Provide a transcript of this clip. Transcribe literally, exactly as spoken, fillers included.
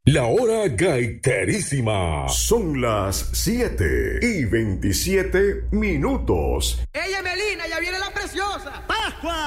La hora gaiterísima. Son las siete y veintisiete minutos. ¡Ella, Melina, ya viene la preciosa! ¡Pascua!